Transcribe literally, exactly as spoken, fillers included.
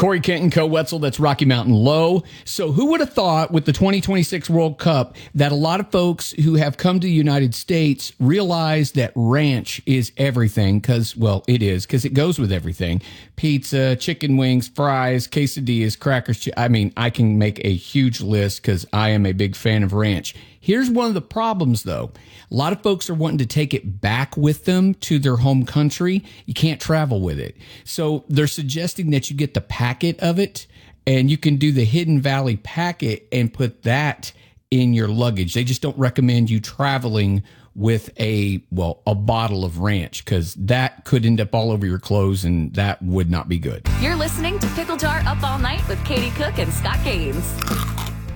Corey Kenton, Co-Wetzel, that's Rocky Mountain Low. So who would have thought with the twenty twenty-six World Cup that a lot of folks who have come to the United States realize that ranch is everything? Because, well, it is, because it goes with everything. Pizza, chicken wings, fries, quesadillas, crackers. I mean, I can make a huge list because I am a big fan of ranch. Here's one of the problems, though. A lot of folks are wanting to take it back with them to their home country. You can't travel with it. So they're suggesting that you get the packet of it, and you can do the Hidden Valley packet and put that in your luggage. They just don't recommend you traveling with a, well, a bottle of ranch, because that could end up all over your clothes, and that would not be good. You're listening to Pickle Jar Up All Night with Katie Cook and Scott Gaines.